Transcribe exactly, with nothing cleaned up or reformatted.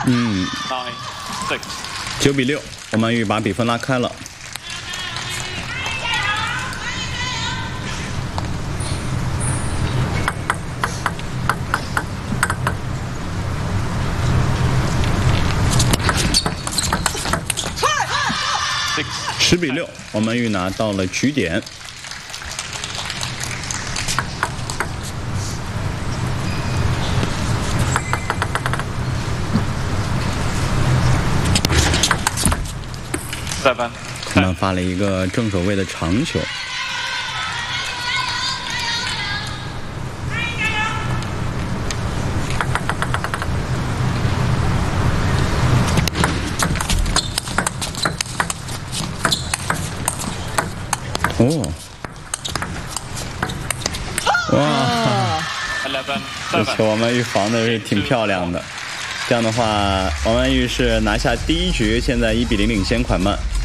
嗯， nine, six. 九比六，王曼玉把比分拉开了。十比六，王曼玉拿到了局点。 Seven. 他们发了一个正手位的长球。哦，哇！ Eleven. 这 Seven. 球王曼玉防的是挺漂亮的。这样的话，王曼玉是拿下第一局，现在一比零领先款曼。